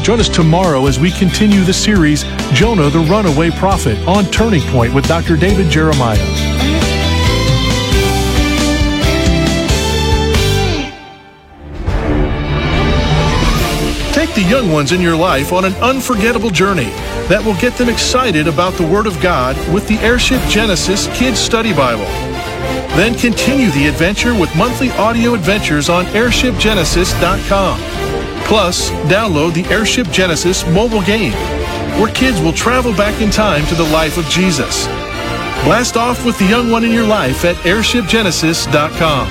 Join us tomorrow as we continue the series, Jonah the Runaway Prophet, on Turning Point with Dr. David Jeremiah. Take the young ones in your life on an unforgettable journey that will get them excited about the Word of God with the Airship Genesis Kids Study Bible. Then continue the adventure with monthly audio adventures on airshipgenesis.com. Plus, download the Airship Genesis mobile game, where kids will travel back in time to the life of Jesus. Blast off with the young one in your life at airshipgenesis.com.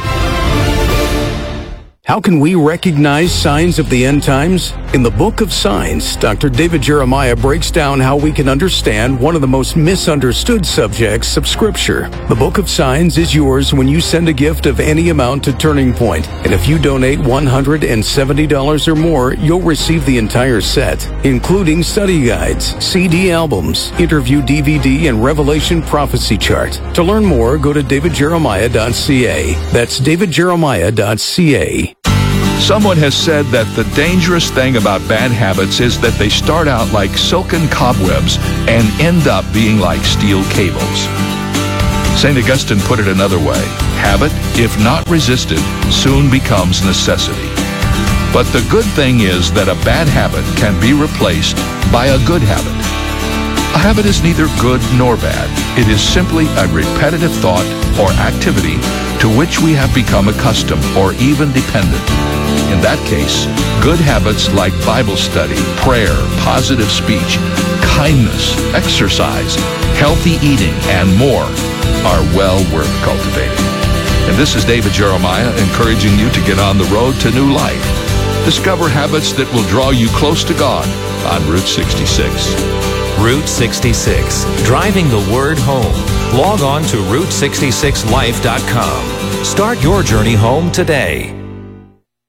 How can we recognize signs of the end times? In the Book of Signs, Dr. David Jeremiah breaks down how we can understand one of the most misunderstood subjects of Scripture. The Book of Signs is yours when you send a gift of any amount to Turning Point. And if you donate $170 or more, you'll receive the entire set, including study guides, CD albums, interview DVD, and Revelation prophecy chart. To learn more, go to davidjeremiah.ca. That's davidjeremiah.ca. Someone has said that the dangerous thing about bad habits is that they start out like silken cobwebs and end up being like steel cables. St. Augustine put it another way: habit, if not resisted, soon becomes necessity. But the good thing is that a bad habit can be replaced by a good habit. A habit is neither good nor bad. It is simply a repetitive thought or activity to which we have become accustomed or even dependent. In that case, good habits like Bible study, prayer, positive speech, kindness, exercise, healthy eating, and more are well worth cultivating. And this is David Jeremiah encouraging you to get on the road to new life. Discover habits that will draw you close to God on Route 66. Route 66, driving the word home. Log on to Route66Life.com. Start your journey home today.